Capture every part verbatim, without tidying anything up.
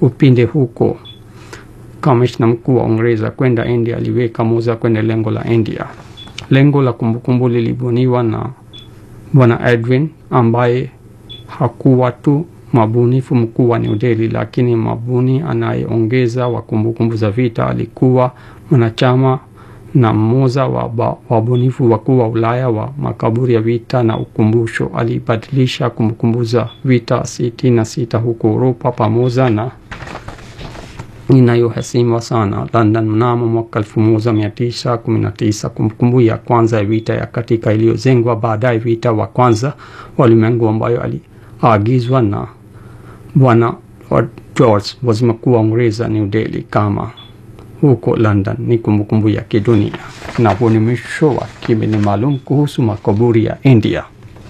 upinde huko. Kamishna mkuu wa Uingereza kwenda India aliweka moja kwenye lengo la India. Lengo la kumbukumbu lilibuniwa na Bwana Edwin ambaye hakuwa tu mabunifu mkuu wa New Delhi, lakini mabuni anayeongeza wa kumbukumbu za vita. Alikuwa mwanachama na mmoja wa wabunifu wakuu wa Ulaya wa makaburi ya vita na ukumbusho. Alibadilisha kumbukumbu za vita sitini na sita huko Europa pamoja na inayoheshimiwa sana London mnamo mwaka elfu moja mia tisa kumi na tisa. Kumbukumbu ya kwanza ya vita ya katika iliyojengwa baadaye vita wa kwanza wa ulimwengu ambayo aliagizwa na Bwana George waziri mkuu wa Uingereza New Delhi kama huko London ni kumbukumbu ya kidunia. Na huo ni mwisho wa kipindi maalum kuhusu makaburi ya India.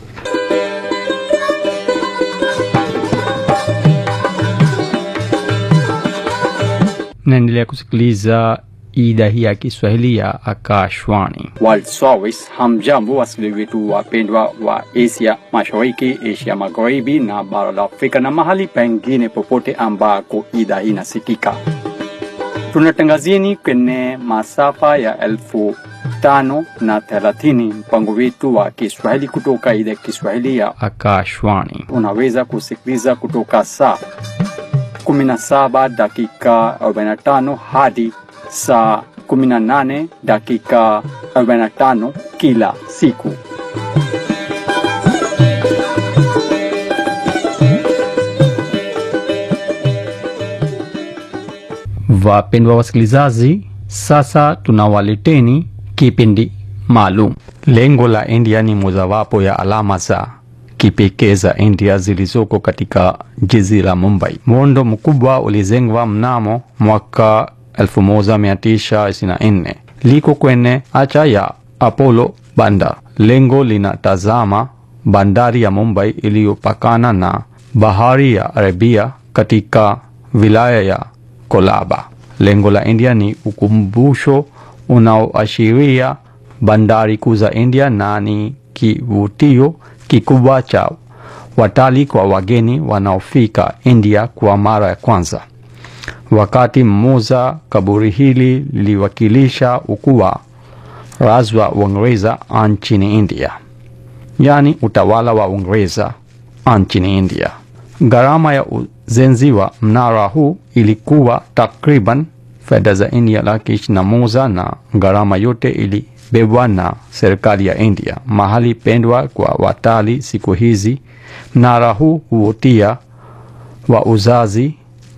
Naendelea kusikiliza idhaa hii ya Kiswahili ya Akashwani World Service. Hamjambo wasikilizaji wetu wapendwa wa Asia Mashariki, Asia Magharibi na bara la Afrika na mahali pengine popote ambako idhaa hii inasikika. Tunatangazieni kwenye masafa ya elfu tano na thelathini mpango wetu wa Kiswahili kutoka idhaa ya Kiswahili ya Akashwani. Unaweza kusikiliza kutoka saa kumi na saba dakika arobaini na tano hadi saa kumi na nane dakika arobaini na tano kila siku. Wapendwa wasikilizaji, sasa tunawaleteni kipindi maalum. Lengo la India ni mojawapo ya alama za kipekee za India zilizoko katika jiji la Mumbai. Muundo mkubwa ulijengwa mnamo mwaka elfu moja mia tisa ishirini na nne. Liko kwenye acha ya Apollo Bandar. Lengo linatazama bandari ya Mumbai iliyopakana na bahari ya Arabia katika wilaya ya Kolaba. Lengo la India ni ukumbusho unaoashiria bandari kuu za India na ni kivutio kikubwa cha watalii kwa wageni wanaofika India kwa mara ya kwanza. Wakati mmoja kaburi hili liliwakilisha ukuu wa Raj wa Uingereza nchini India, yani utawala wa Uingereza nchini India. Gharama ya ujenzi wa mnara huu ilikuwa takriban fedha za India laki ishirini na moja na gharama yote ilibebwa na serikali ya India. Mahali pendwa kwa watalii siku hizi, mnara huu huvutia wauzaji,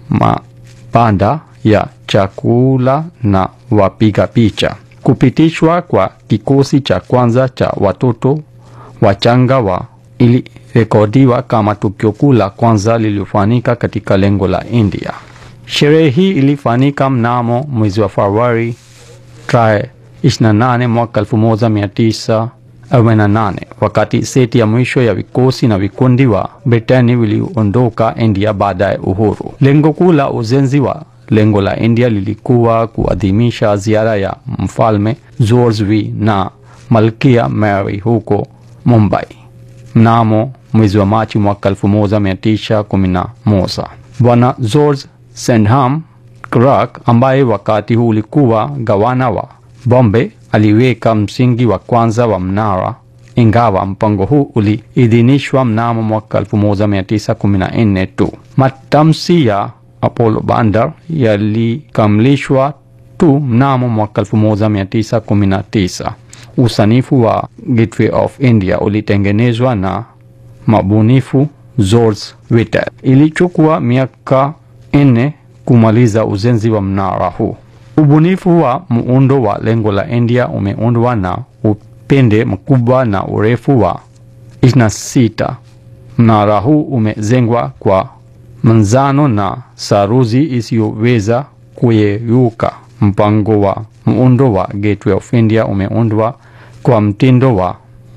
mabanda ya chakula na wapiga picha. Kupitishwa kwa kikosi cha kwanza cha watoto wachanga wa ilirekodiwa kama tukio kuu la kwanza lililofanyika katika lengo la India. Sherehe hii ilifanyika mnamo mwezi wa Februari tarehe ishirini na nane mwaka elfu moja mia tisa arobaini na nane, wakati seti ya mwisho ya vikosi na vikundi wa Britani viliondoka India baada ya uhuru. Lengo kuu la ujenzi wa lengo la India lilikuwa kuadhimisha ziara ya mfalme George V na Malkia Mary huko Mumbai mnamo mwezi wa Machi mwaka elfu moja mia tisa kumi na moja. Bwana George Sandham Clark ambaye wakati huu ulikuwa gavana wa Bombay aliweka msingi wa kwanza wa mnara, ingawa mpango huu uliidhinishwa mnamo mwaka elfu moja mia tisa kumi na nne tu. Matamshi ya Apollo Bandar yalikamilishwa tu mnamo mwaka elfu moja mia tisa kumi na tisa. Usanifu wa Gateway of India ulitengenezwa na mabunifu George Whitel. Ilichukua miaka nne kumaliza ujenzi wa mnara huu. Ubunifu wa muundo wa lengo la India umeundwa na upinde mkubwa na urefu wa ishirini na sita. Mnara huu umejengwa kwa manzano na saruji isiyoweza kuyeyuka. Mpango wa muundo wa Gateway of India umeundwa kwa mtindo wa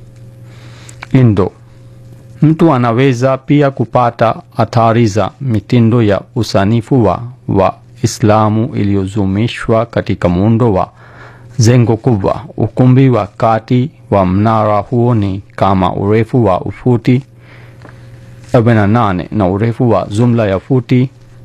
Indo. Mtu anaweza pia kupata athari za mitindo ya usanifu wa wa Islamu iliyozumishwa katika muundo wa jengo kubwa. Ukumbi wa kati wa mnara huo ni kama urefu wa ufuti arobaini na nane na urefu wa jumla ya futi